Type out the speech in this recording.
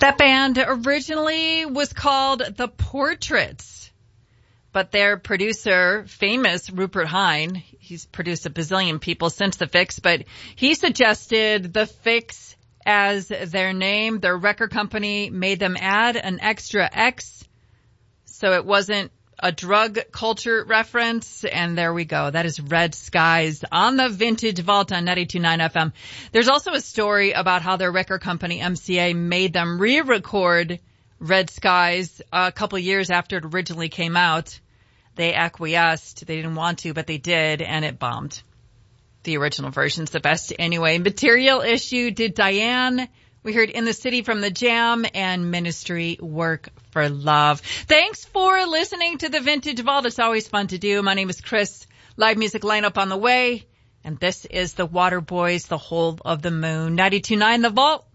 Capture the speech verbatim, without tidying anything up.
That band originally was called The Portraits, but their producer, famous Rupert Hine, he's produced a bazillion people since The Fix, but he suggested The Fix as their name. Their record company made them add an extra X, so it wasn't a drug culture reference, and there we go. That is Red Skies on the Vintage Vault on ninety-two point nine F M. There's also a story about how their record company, M C A, made them re-record Red Skies a couple years after it originally came out. They acquiesced. They didn't want to, but they did, and it bombed. The original version's the best anyway. Material Issue did Diane. We heard In the City from the Jam and Ministry Work for Love. Thanks for listening to the Vintage Vault. It's always fun to do. My name is Chris. Live music lineup on the way. And this is the Waterboys, The Hold of the Moon. ninety-two point nine The Vault.